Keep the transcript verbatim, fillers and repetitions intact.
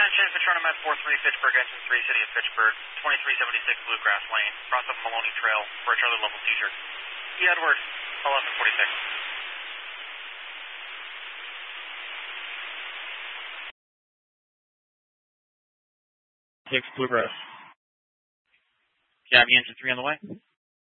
Attention, Patrona Met four three, Fitchburg, engine three, City of Fitchburg, twenty-three seventy-six Bluegrass Lane, cross up Maloney Trail for a Charlie level seizure. E. Edward, eleven forty-six. Six Bluegrass. Cabby engine three on the way.